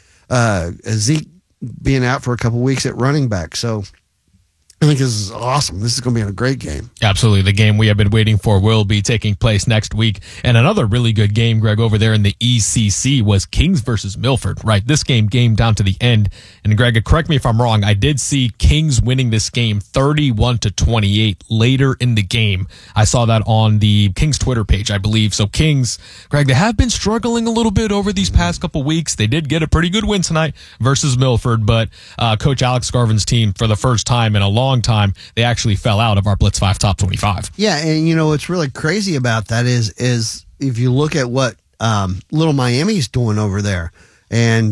Zeke being out for a couple weeks at running back. So I think this is awesome. This is going to be a great game. Absolutely. The game we have been waiting for will be taking place next week. And another really good game, Greg, over there in the ECC was Kings versus Milford, right? This game down to the end. And Greg, correct me if I'm wrong, I did see Kings winning this game 31-28 later in the game. I saw that on the Kings Twitter page, I believe. So Kings, Greg, they have been struggling a little bit over these past couple weeks. They did get a pretty good win tonight versus Milford, but Coach Alex Garvin's team, for the first time in a long time, they actually fell out of our Blitz 5 top 25. Yeah, and what's really crazy about that is if you look at what Little Miami's doing over there, And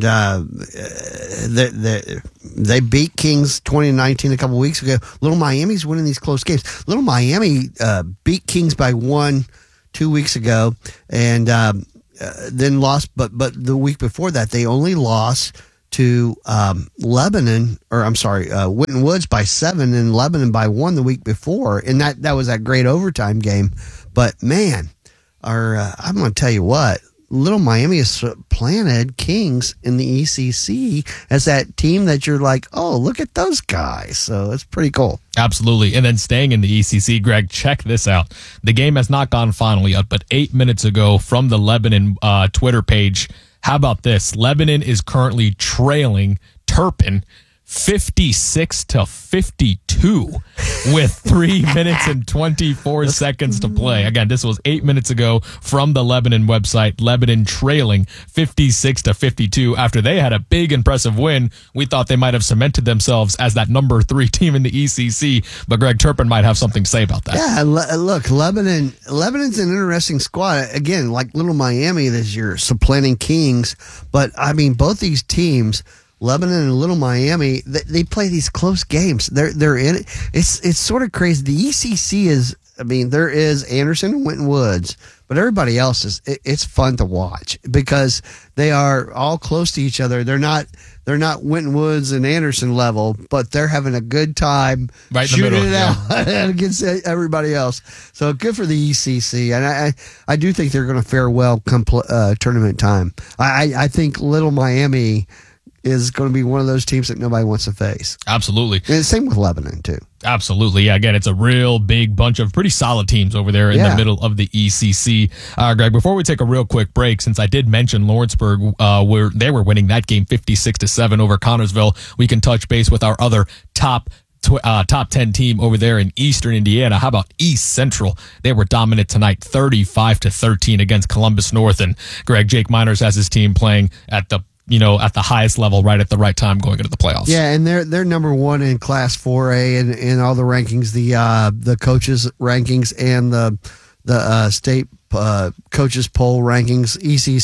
they beat Kings 20-19 a couple weeks ago. Little Miami's winning these close games. Little Miami beat Kings by 1 2 weeks ago, and then lost. But the week before that, they only lost to Lebanon, Winton Woods by 7 and Lebanon by 1 the week before, and that was that great overtime game. But man, I'm going to tell you what. Little Miami has planted Kings in the ECC as that team that you're like, oh, look at those guys. So it's pretty cool. Absolutely. And then staying in the ECC, Greg, check this out. The game has not gone final yet, but 8 minutes ago from the Lebanon Twitter page, how about this? Lebanon is currently trailing Turpin 56-52 with 3 minutes and 24 seconds to play. Again, this was 8 minutes ago from the Lebanon website. Lebanon trailing 56-52 after they had a big, impressive win. We thought they might have cemented themselves as that number 3 team in the ECC, but Greg Turpin might have something to say about that. Yeah, look, Lebanon's an interesting squad. Again, like Little Miami this year, supplanting Kings. But, I mean, both these teams, Lebanon and Little Miami, they play these close games. They're in it. It's sort of crazy. The ECC is, I mean, there is Anderson and Winton Woods, but everybody else it's fun to watch because they are all close to each other. They're not Winton Woods and Anderson level, but they're having a good time shooting it out against everybody else. So good for the ECC, and I do think they're going to fare well come tournament time. I think Little Miami is going to be one of those teams that nobody wants to face. Absolutely. And same with Lebanon, too. Absolutely. Yeah, again, it's a real big bunch of pretty solid teams over there in the middle of the ECC. Greg, before we take a real quick break, since I did mention Lawrenceburg, where they were winning that game 56-7 over Connorsville, we can touch base with our other top 10 team over there in Eastern Indiana. How about East Central? They were dominant tonight, 35-13 against Columbus North. And Greg, Jake Miners has his team playing at the highest level right at the right time going into the playoffs. Yeah, and they're number 1 in Class 4A in all the rankings, the coaches rankings and the state coaches poll rankings.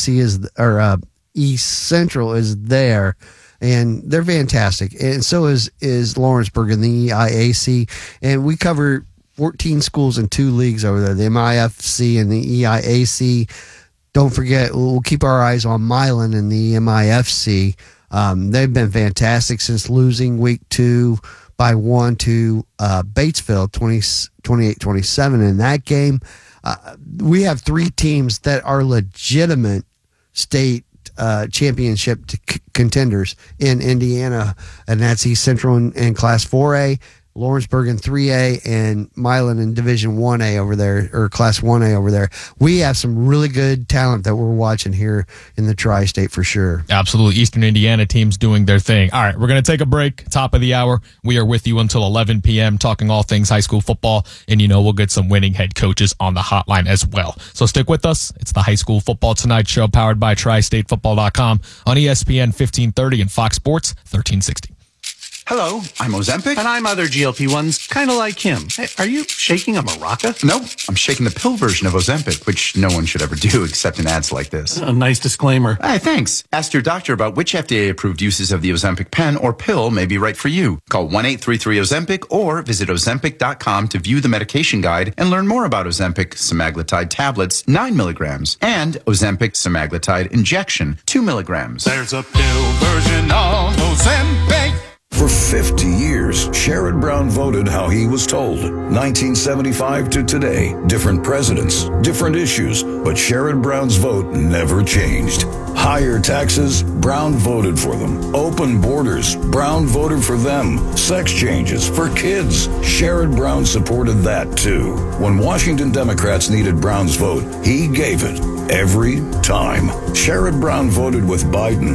East Central is there, and they're fantastic. And so is Lawrenceburg in the EIAC, and we cover 14 schools in 2 leagues over there, the MIFC and the EIAC. Don't forget, we'll keep our eyes on Milan and the MIFC. They've been fantastic since losing week 2 by 1 to Batesville, 28-27 in that game. We have 3 teams that are legitimate state championship contenders in Indiana, and that's East Central in Class 4A, Lawrenceburg in 3A, and Milan in Division 1A over there, or Class 1A over there. We have some really good talent that we're watching here in the Tri-State for sure. Absolutely. Eastern Indiana teams doing their thing. All right, we're going to take a break. Top of the hour. We are with you until 11 p.m. talking all things high school football, and we'll get some winning head coaches on the hotline as well. So stick with us. It's the High School Football Tonight show powered by TriStateFootball.com on ESPN 1530 and Fox Sports 1360. Hello, I'm Ozempic. And I'm other GLP-1s, kind of like him. Hey, are you shaking a maraca? No, I'm shaking the pill version of Ozempic, which no one should ever do except in ads like this. A nice disclaimer. Hey, thanks. Ask your doctor about which FDA-approved uses of the Ozempic pen or pill may be right for you. Call 1-833-OZEMPIC or visit Ozempic.com to view the medication guide and learn more about Ozempic semaglutide tablets, 9 milligrams, and Ozempic semaglutide injection, 2 milligrams. There's a pill version of Ozempic. For 50 years, Sherrod Brown voted how he was told. 1975 to today, different presidents, different issues, but Sherrod Brown's vote never changed. Higher taxes, Brown voted for them. Open borders, Brown voted for them. Sex changes for kids, Sherrod Brown supported that too. When Washington Democrats needed Brown's vote, he gave it every time. Sherrod Brown voted with Biden,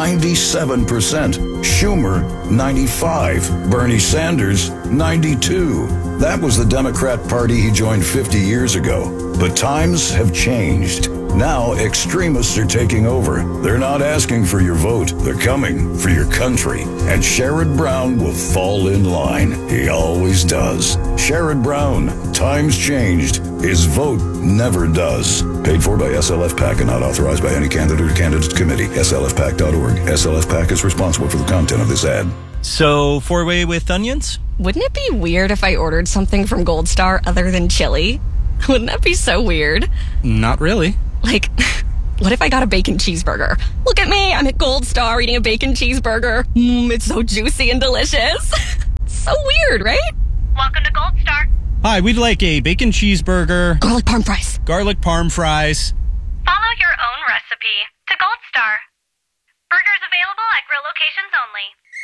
97%. Schumer, 95. Bernie Sanders, 92. That was the Democrat Party he joined 50 years ago. But times have changed. Now, extremists are taking over. They're not asking for your vote. They're coming for your country. And Sherrod Brown will fall in line. He always does. Sherrod Brown. Times changed. His vote never does. Paid for by SLF PAC and not authorized by any candidate or candidates committee. SLFPAC.org. SLF PAC is responsible for the content of this ad. So, 4-way with onions? Wouldn't it be weird if I ordered something from Gold Star other than chili? Wouldn't that be so weird? Not really. Like, what if I got a bacon cheeseburger? Look at me, I'm at Gold Star eating a bacon cheeseburger. It's so juicy and delicious. So weird, right? Welcome to Gold Star. Hi, we'd like a bacon cheeseburger. Garlic parm fries. Garlic parm fries. Follow your own recipe to Gold Star. Burgers available at grill locations only.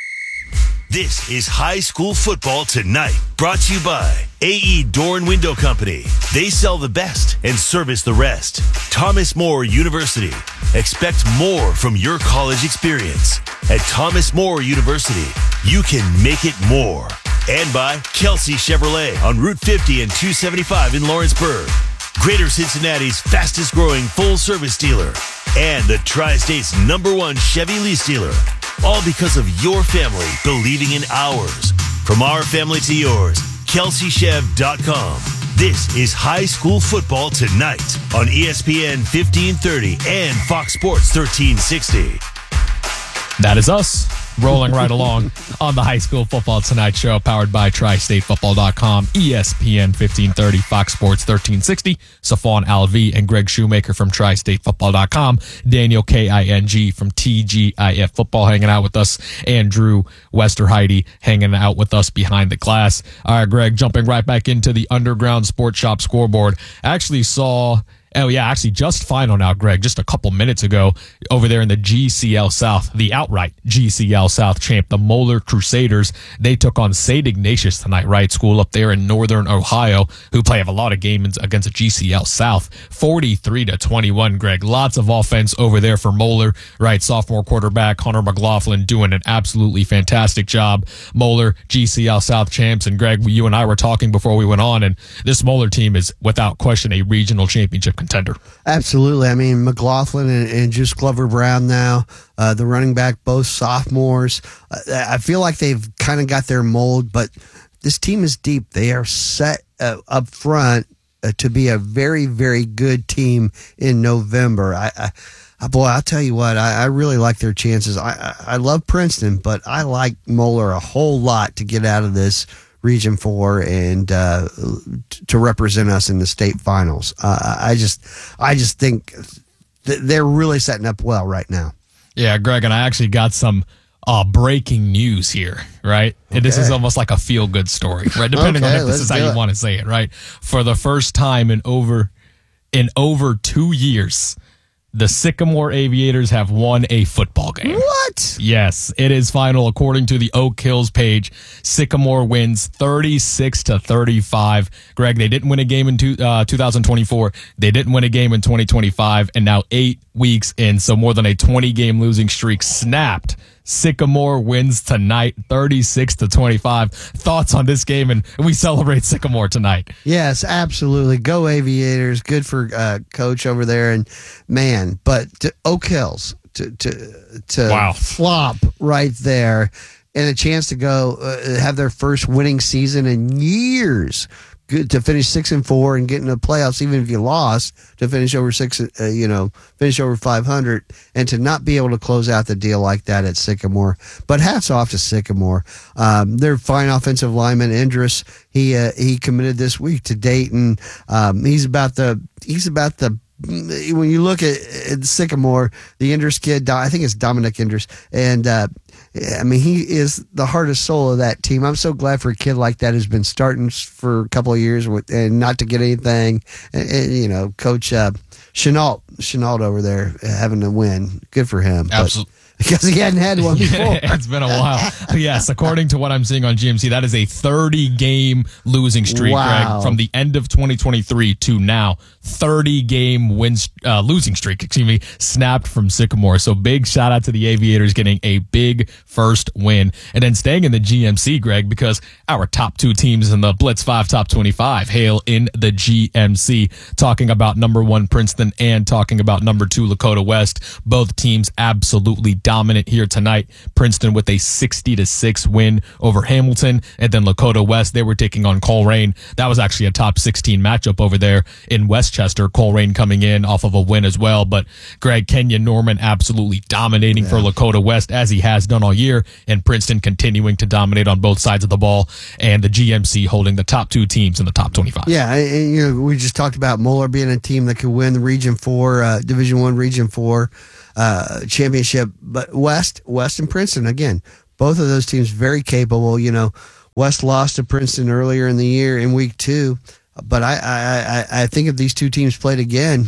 This is High School Football Tonight, brought to you by AE Door and Window Company. They sell the best and service the rest. Thomas More University. Expect more from your college experience. At Thomas More University, you can make it more. And by Kelsey Chevrolet on Route 50 and 275 in Lawrenceburg. Greater Cincinnati's fastest growing full service dealer. And the Tri-State's #1 Chevy lease dealer. All because of your family believing in ours. From our family to yours, KelseyChev.com. This is High School Football Tonight on ESPN 1530 and Fox Sports 1360. That is us, rolling right along on the High School Football Tonight show, powered by TriStateFootball.com, ESPN 1530, Fox Sports 1360. Safon Alvi and Greg Shoemaker from TriStateFootball.com. Daniel King from TGIF Football hanging out with us. And Drew Westerheide hanging out with us behind the glass. All right, Greg, jumping right back into the Underground Sports Shop scoreboard. Actually saw... Oh, yeah, actually just final now, Greg, just a couple minutes ago over there in the GCL South, the outright GCL South champ, the Moeller Crusaders. They took on St. Ignatius tonight, right? School up there in Northern Ohio, who have a lot of games against the GCL South. 43-21, Greg. Lots of offense over there for Moeller, right? Sophomore quarterback Hunter McLaughlin doing an absolutely fantastic job. Moeller, GCL South champs. And Greg, you and I were talking before we went on, and this Moeller team is without question a regional championship contender. Absolutely. I mean, McLaughlin and Juice Glover Brown now, the running back, both sophomores. I feel like they've kind of got their mold, but this team is deep. They are set up front to be a very, very good team in November. Boy, I'll tell you what, I really like their chances. I love Princeton, but I like Moeller a whole lot to get out of this Region 4 and to represent us in the state finals. I just think they're really setting up well right now. Yeah, Greg, and I actually got some breaking news here, right? And this is almost like a feel-good story, right? Depending on if this is how you want to say it, right? For the first time in over 2 years, the Sycamore Aviators have won a football game. What? Yes, it is final. According to the Oak Hills page, Sycamore wins 36-35. Greg, they didn't win a game in 2024. They didn't win a game in 2025. And now 8 weeks in, so more than a 20-game losing streak snapped. Sycamore wins tonight, 36-25. Thoughts on this game, and we celebrate Sycamore tonight. Yes, absolutely. Go Aviators. Good for Coach over there. And man, but to Oak Hills to flop right there, and a chance to go have their first winning season in years. Good to finish 6-4 and get in the playoffs, even if you lost, to finish over finish over 500, and to not be able to close out the deal like that at Sycamore. But hats off to Sycamore. Their fine offensive lineman Indris, he committed this week to Dayton. He's about the when you look at Sycamore, the Indris kid, I think it's Dominic Indris, and I mean, he is the heart and soul of that team. I'm so glad for a kid like that who's been starting for a couple of years and not to get anything. And Coach Chenault over there having to win. Good for him. Absolutely. because he hadn't had one before. It's been a while. Yes, according to what I'm seeing on GMC, that is a 30-game losing streak, Wow. Greg, from the end of 2023 to now. 30-game losing streak, snapped from Sycamore. So big shout out to the Aviators getting a big first win. And then staying in the GMC, Greg, because our top two teams in the Blitz 5 Top 25 hail in the GMC. Talking about number 1 Princeton and talking about number 2 Lakota West. Both teams absolutely dominant here tonight. Princeton with a 60-6 win over Hamilton, and then Lakota West, they were taking on Coleraine. That was actually a top 16 matchup over there in Westchester. Coleraine coming in off of a win as well, but Greg, Kenyon Norman absolutely dominating for Lakota West as he has done all year, and Princeton continuing to dominate on both sides of the ball, and the GMC holding the top 2 teams in the top 25. Yeah, and, we just talked about Moeller being a team that could win the Region 4, Division 1, Region 4 championship. But West and Princeton, again, both of those teams very capable. West lost to Princeton earlier in the year in week 2. But I think if these two teams played again,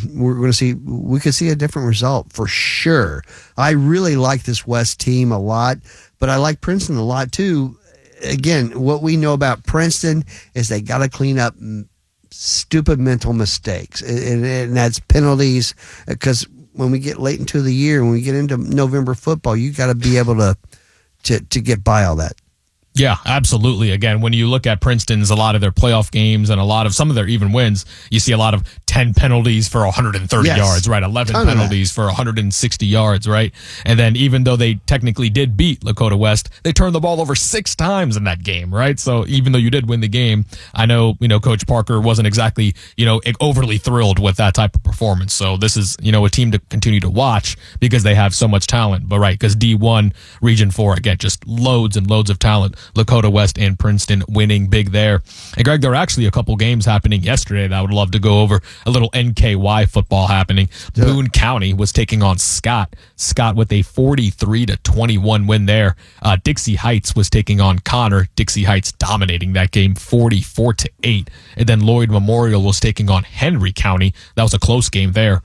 we could see a different result for sure. I really like this West team a lot, but I like Princeton a lot too. Again, what we know about Princeton is they got to clean up stupid mental mistakes, and that's penalties. Because when we get late into the year, when we get into November football, you got to be able to get by all that. Yeah, absolutely. Again, when you look at Princeton's, a lot of their playoff games and a lot of some of their even wins, you see a lot of 10 penalties for 130 yards, right? 11 penalties for 160 yards, right? And then even though they technically did beat Lakota West, they turned the ball over 6 times in that game, right? So even though you did win the game, I know, Coach Parker wasn't exactly, overly thrilled with that type of performance. So this is, a team to continue to watch because they have so much talent. But right, because D1, Region 4, again, just loads and loads of talent. Lakota West and Princeton winning big there. And Greg, there were actually a couple games happening yesterday that I would love to go over. A little NKY football happening. Yeah. Boone County was taking on Scott. Scott with a 43-21 win there. Dixie Heights was taking on Connor. Dixie Heights dominating that game 44-8. And then Lloyd Memorial was taking on Henry County. That was a close game there.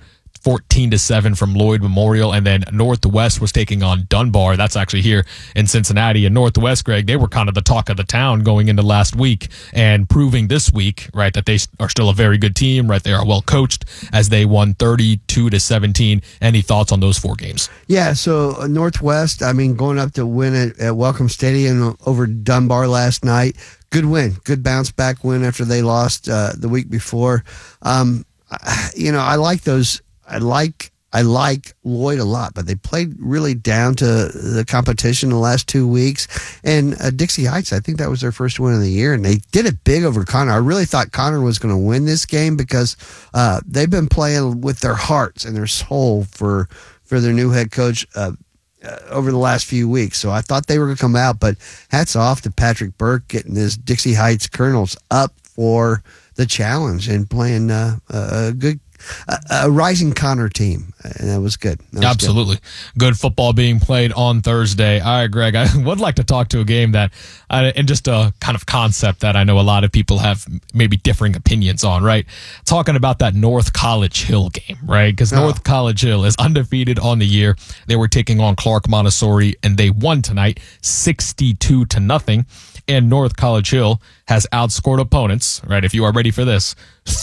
14-7 from Lloyd Memorial, and then Northwest was taking on Dunbar. That's actually here in Cincinnati. And Northwest, Greg, they were kind of the talk of the town going into last week and proving this week, right, that they are still a very good team, right? They are well coached as they won 32-17. Any thoughts on those 4 games? Yeah, so Northwest, going up to win at Welcome Stadium over Dunbar last night. Good win, good bounce back win after they lost the week before. I like those. I like Lloyd a lot, but they played really down to the competition the last 2 weeks. And Dixie Heights, I think that was their first win of the year, and they did it big over Connor. I really thought Connor was going to win this game because they've been playing with their hearts and their soul for their new head coach over the last few weeks. So I thought they were going to come out, but hats off to Patrick Burke getting his Dixie Heights Colonels up for the challenge and playing a rising Connor team, and that was good. Absolutely. Good football being played on Thursday. All right, Greg, I would like to talk to a game that, and just a kind of concept that I know a lot of people have maybe differing opinions on, right? Talking about that North College Hill game, right? Because North College Hill is undefeated on the year. They were taking on Clark Montessori, and they won tonight 62-0. And North College Hill has outscored opponents, right? If you are ready for this,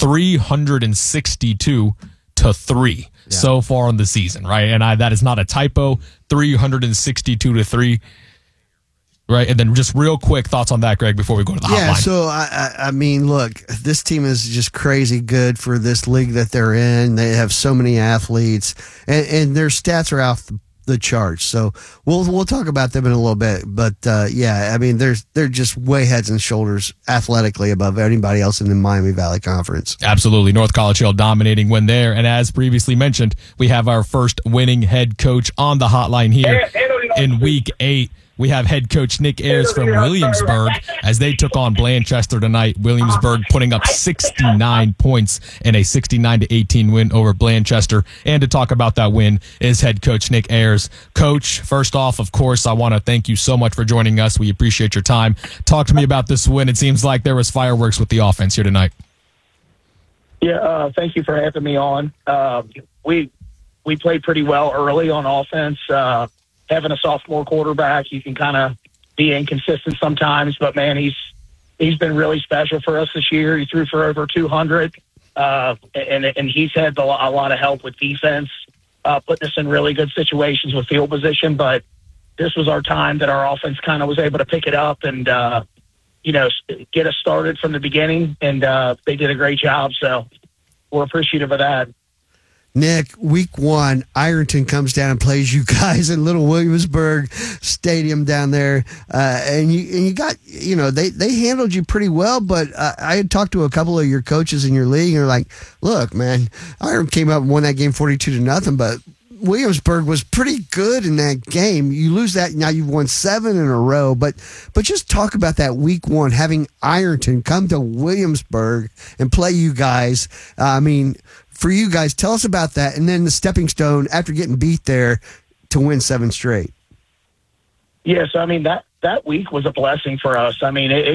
362-3 so far on the season, right? And that is not a typo. 362-3, right? And then just real quick thoughts on that, Greg, before we go to the hotline. Yeah, so look, this team is just crazy good for this league that they're in. They have so many athletes, and their stats are off the charts. So we'll talk about them in a little bit, but they're just way heads and shoulders athletically above anybody else in the Miami Valley Conference. Absolutely. North College Hill dominating win there, and as previously mentioned, we have our first winning head coach on the hotline here in week 8. We have head coach Nick Ayers from Williamsburg as they took on Blanchester tonight. Williamsburg putting up 69 points in a 69-18 win over Blanchester. And to talk about that win is head coach Nick Ayers. Coach, first off, of course, I want to thank you so much for joining us. We appreciate your time. Talk to me about this win. It seems like there was fireworks with the offense here tonight. Yeah, thank you for having me on. We played pretty well early on offense. having a sophomore quarterback, you can kind of be inconsistent sometimes. But, man, he's been really special for us this year. He threw for over 200, and he's had a lot of help with defense, putting us in really good situations with field position. But this was our time that our offense kind of was able to pick it up and, get us started from the beginning. And they did a great job. So we're appreciative of that. Nick, week 1, Ironton comes down and plays you guys in Little Williamsburg Stadium down there. And you got, they handled you pretty well, but I had talked to a couple of your coaches in your league, and they're like, look, man, Ironton came up and won that game 42-0, but Williamsburg was pretty good in that game. You lose that, now you've won 7 in a row, but just talk about that week 1, having Ironton come to Williamsburg and play you guys. For you guys, tell us about that, and then the stepping stone after getting beat there to win 7 straight. Yeah, so, that week was a blessing for us.